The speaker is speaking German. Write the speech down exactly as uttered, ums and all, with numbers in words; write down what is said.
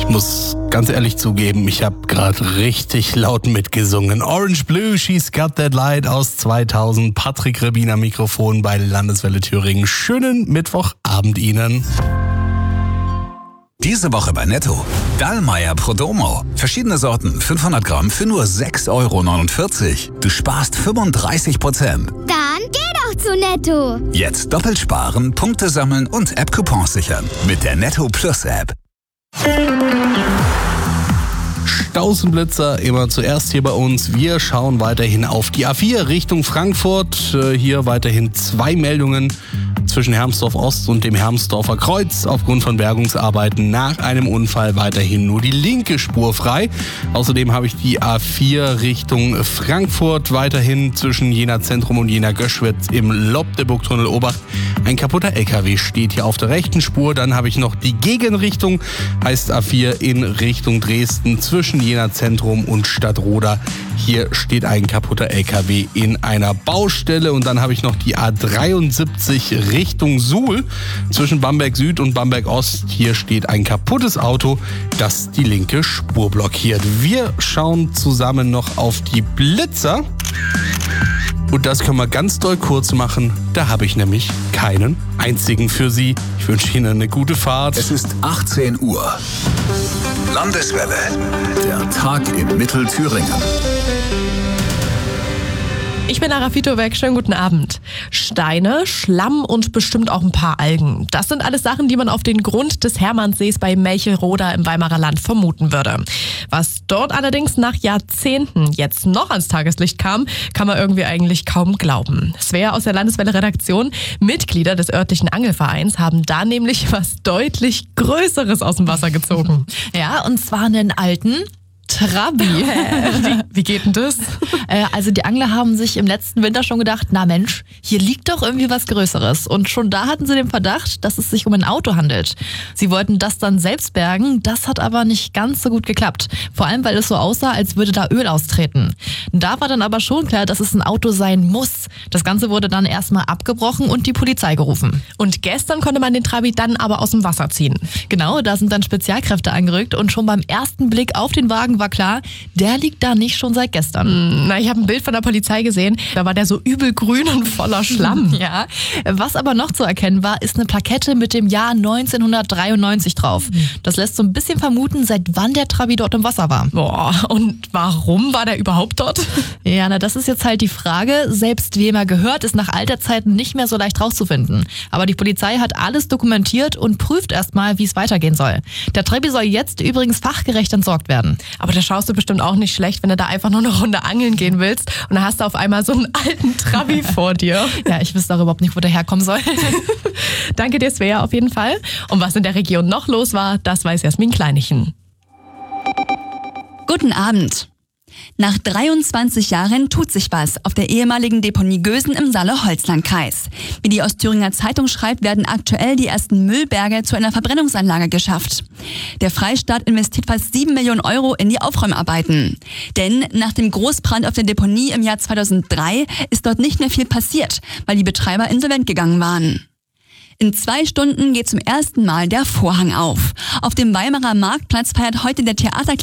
muss ganz ehrlich zugeben, ich habe gerade richtig laut mitgesungen. Orange Blue, She's Got That Light aus zweitausend. Patrick Rebin am Mikrofon bei Landeswelle Thüringen. Schönen Mittwochabend Ihnen. Diese Woche bei Netto. Dallmayr Prodomo. Verschiedene Sorten, fünfhundert Gramm für nur sechs Euro neunundvierzig. Du sparst fünfunddreißig Prozent. Dann geh doch zu Netto. Jetzt doppelt sparen, Punkte sammeln und App-Coupons sichern. Mit der Netto Plus App. Stausenblitzer immer zuerst hier bei uns. Wir schauen weiterhin auf die A vier Richtung Frankfurt. Hier weiterhin zwei Meldungen zwischen Hermsdorf Ost und dem Hermsdorfer Kreuz. Aufgrund von Bergungsarbeiten nach einem Unfall weiterhin nur die linke Spur frei. Außerdem habe ich die A vier Richtung Frankfurt weiterhin zwischen Jena Zentrum und Jena Göschwitz im Lobdeburg-Tunnel Obacht. Ein kaputter L K W steht hier auf der rechten Spur. Dann habe ich noch die Gegenrichtung, heißt A vier in Richtung Dresden zwischen Jena Zentrum und Stadtroda. Hier steht ein kaputter L K W in einer Baustelle. Und dann habe ich noch die A dreiundsiebzig Richtung Suhl zwischen Bamberg Süd und Bamberg Ost. Hier steht ein kaputtes Auto, das die linke Spur blockiert. Wir schauen zusammen noch auf die Blitzer. Und das können wir ganz doll kurz machen. Da habe ich nämlich keinen einzigen für Sie. Ich wünsche Ihnen eine gute Fahrt. Es ist achtzehn Uhr. Landeswelle. Der Tag in Mittelthüringen. Ich bin Lara Fitowek, schönen guten Abend. Steine, Schlamm und bestimmt auch ein paar Algen. Das sind alles Sachen, die man auf den Grund des Hermannssees bei Melchelroda im Weimarer Land vermuten würde. Was dort allerdings nach Jahrzehnten jetzt noch ans Tageslicht kam, kann man irgendwie eigentlich kaum glauben. Svea aus der Landeswelle-Redaktion, Mitglieder des örtlichen Angelvereins, haben da nämlich was deutlich Größeres aus dem Wasser gezogen. Ja, und zwar einen alten Trabi. wie, wie geht denn das? Äh, also die Angler haben sich im letzten Winter schon gedacht, na Mensch, hier liegt doch irgendwie was Größeres. Und schon da hatten sie den Verdacht, dass es sich um ein Auto handelt. Sie wollten das dann selbst bergen, das hat aber nicht ganz so gut geklappt. Vor allem, weil es so aussah, als würde da Öl austreten. Da war dann aber schon klar, dass es ein Auto sein muss. Das Ganze wurde dann erstmal abgebrochen und die Polizei gerufen. Und gestern konnte man den Trabi dann aber aus dem Wasser ziehen. Genau, da sind dann Spezialkräfte angerückt und schon beim ersten Blick auf den Wagen war klar, der liegt da nicht schon seit gestern. Na, ich habe ein Bild von der Polizei gesehen, da war der so übel grün und voller Schlamm. Ja, was aber noch zu erkennen war, ist eine Plakette mit dem Jahr neunzehnhundertdreiundneunzig drauf. Das lässt so ein bisschen vermuten, seit wann der Trabi dort im Wasser war. Boah, und warum war der überhaupt dort? Ja, na, das ist jetzt halt die Frage. Selbst wem er gehört, ist nach alter Zeit nicht mehr so leicht rauszufinden. Aber die Polizei hat alles dokumentiert und prüft erstmal, wie es weitergehen soll. Der Trabi soll jetzt übrigens fachgerecht entsorgt werden. Aber da schaust du bestimmt auch nicht schlecht, wenn du da einfach nur eine Runde angeln gehen willst und dann hast du auf einmal so einen alten Trabi vor dir. Ja, ich wüsste auch überhaupt nicht, wo der herkommen soll. Danke dir, Svea, auf jeden Fall. Und was in der Region noch los war, das weiß Jasmin Kleinichen. Guten Abend. Nach dreiundzwanzig Jahren tut sich was auf der ehemaligen Deponie Gösen im Saale-Holzland-Kreis. Wie die Ostthüringer Zeitung schreibt, werden aktuell die ersten Müllberge zu einer Verbrennungsanlage geschafft. Der Freistaat investiert fast sieben Millionen Euro in die Aufräumarbeiten. Denn nach dem Großbrand auf der Deponie im Jahr zweitausenddrei ist dort nicht mehr viel passiert, weil die Betreiber insolvent gegangen waren. In zwei Stunden geht zum ersten Mal der Vorhang auf. Auf dem Weimarer Marktplatz feiert heute der Theater